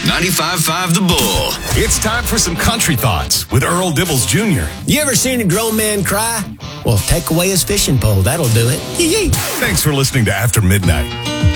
95.5 The Bull. It's time for some country thoughts with Earl Dibbles Jr. You ever seen a grown man cry? Well, take away his fishing pole. That'll do it. Yee-yee. Thanks for listening to After Midnight.